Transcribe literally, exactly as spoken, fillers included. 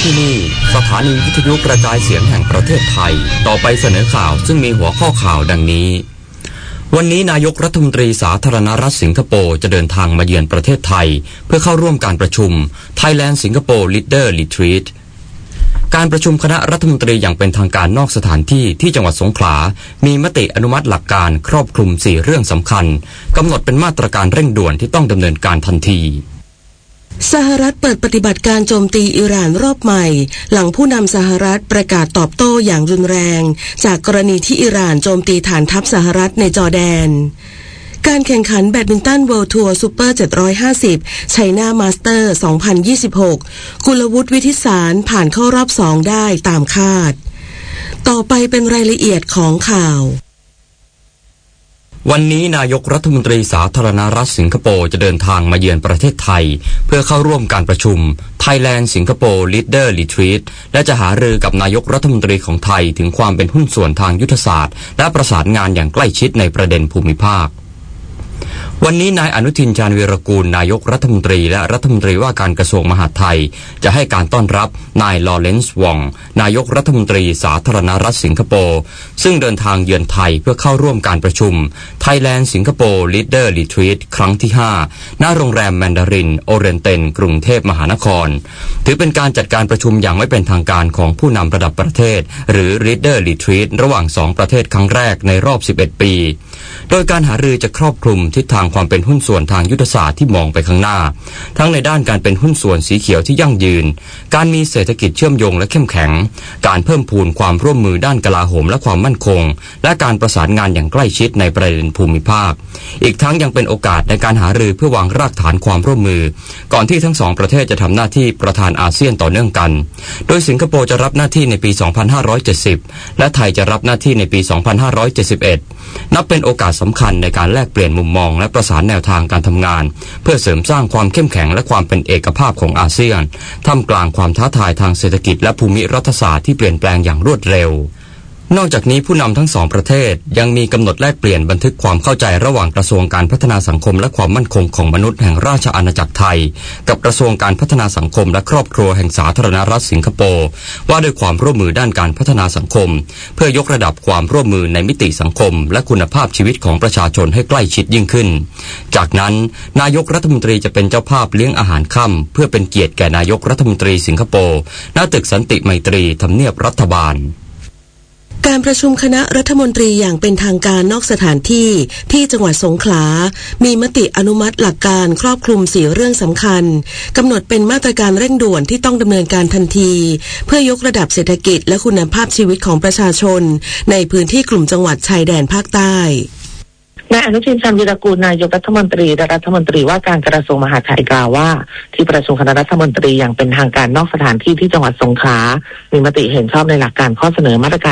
ที่นี่สถานีวิทยุกระจายเสียงแห่งประเทศไทยต่อไปเสนอข่าวซึ่งมีหัวข้อข่าวดังนี้วันนี้นายกรัฐมนตรีสาธารณรัฐสิงคโปร์จะเดินทางมาเยือนประเทศไทยเพื่อเข้าร่วมการประชุม Thailand Singapore Leader Retreat การประชุมคณะรัฐมนตรีอย่างเป็นทางการนอกสถานที่ที่จังหวัดสงขลามีมติอนุมัติหลักการครอบคลุมสี่เรื่องสำคัญกำหนดเป็นมาตรการเร่งด่วนที่ต้องดำเนินการทันทีสหรัฐเปิดปฏิบัติการโจมตีอิหร่านรอบใหม่หลังผู้นำสหรัฐประกาศตอบโต้อย่างรุนแรงจากกรณีที่อิหร่านโจมตีฐานทัพสหรัฐในจอร์แดนการแข่งขันแบดมินตันเวิลด์ทัวร์ซูเปอร์เจ็ดร้อยห้าสิบไชน่ามาสเตอร์สองพันยี่สิบหกกุลวุฒิวิทิสารผ่านเข้ารอบสองได้ตามคาดต่อไปเป็นรายละเอียดของข่าววันนี้นายกรัฐมนตรีสาธารณรัฐสิงคโปร์จะเดินทางมาเยือนประเทศไทยเพื่อเข้าร่วมการประชุม Thailand Singapore Leader Retreat และจะหารือกับนายกรัฐมนตรีของไทยถึงความเป็นหุ้นส่วนทางยุทธศาสตร์และประสานงานอย่างใกล้ชิดในประเด็นภูมิภาควันนี้นายอนุทินชาญวีรกูลนายกรัฐมนตรีและรัฐมนตรีว่าการกระทรวงมหาดไทยจะให้การต้อนรับนายลอเรนซ์วองนายกรัฐมนตรีสาธารณรัฐสิงคโปร์ซึ่งเดินทางเยือนไทยเพื่อเข้าร่วมการประชุม Thailand Singapore Leader Retreat ครั้งที่ห้าณโรงแรมแมนดารินโอเรนเตนกรุงเทพมหานครถือเป็นการจัดการประชุมอย่างไม่เป็นทางการของผู้นำระดับประเทศหรือ Leader Retreat ระหว่างสองประเทศครั้งแรกในรอบสิบเอ็ดปีโดยการหารือจะครอบคลุมทิศทางความเป็นหุ้นส่วนทางยุทธศาสตร์ที่มองไปข้างหน้าทั้งในด้านการเป็นหุ้นส่วนสีเขียวที่ยั่งยืนการมีเศรษฐกิจเชื่อมโยงและเข้มแข็งการเพิ่มพูนความร่วมมือด้านกลาโหมและความมั่นคงและการประสานงานอย่างใกล้ชิดในประเด็นภูมิภาคอีกทั้งยังเป็นโอกาสในการหารือเพื่อวางรากฐานความร่วมมือก่อนที่ทั้งสองประเทศจะทำหน้าที่ประธานอาเซียนต่อเนื่องกันโดยสิงคโปร์จะรับหน้าที่ในปีสองพันห้าร้อยเจ็ดสิบและไทยจะรับหน้าที่ในปีสองพันห้าร้อยเจ็ดสิบเอ็ดนับเป็นโอกาสสำคัญในการแลกเปลี่ยนมุมมองและประสานแนวทางการทำงานเพื่อเสริมสร้างความเข้มแข็งและความเป็นเอกภาพของอาเซียนท่ามกลางความท้าทายทางเศรษฐกิจและภูมิรัฐศาสตร์ที่เปลี่ยนแปลงอย่างรวดเร็วนอกจากนี้ผู้นำทั้งสองประเทศยังมีกำหนดแลกเปลี่ยนบันทึกความเข้าใจระหว่างกระทรวงการพัฒนาสังคมและความมั่นคงของมนุษย์แห่งราชอาณาจักรไทยกับกระทรวงการพัฒนาสังคมและครอบครัวแห่งสาธารณรัฐสิงคโปร์ว่าด้วยความร่วมมือด้านการพัฒนาสังคมเพื่อยกระดับความร่วมมือในมิติสังคมและคุณภาพชีวิตของประชาชนให้ใกล้ชิดยิ่งขึ้นจากนั้นนายกรัฐมนตรีจะเป็นเจ้าภาพเลี้ยงอาหารค่ำเพื่อเป็นเกียรติแก่นายกรัฐมนตรีสิงคโปร์ณตึกสันติไมตรีทำเนียบรัฐบาลการประชุมคณะรัฐมนตรีอย่างเป็นทางการนอกสถานที่ที่จังหวัดสงขลามีมติอนุมัติหลักการครอบคลุมสี่เรื่องสำคัญกำหนดเป็นมาตรการเร่งด่วนที่ต้องดำเนินการทันทีเพื่อยกระดับเศรษฐกิจและคุณภาพชีวิตของประชาชนในพื้นที่กลุ่มจังหวัดชายแดนภาคใต้นายอนุทินชาญวีรกูลนายกรัฐมนตรีและรัฐมนตรีว่าการกระทรวงมหาดไทยกล่าวว่าที่ประชุมคณะรัฐมนตรีอย่างเป็นทางการนอกสถานที่ที่จังหวัดสงขลามีมติเห็นชอบในหลักการข้อเสนอมาตรการ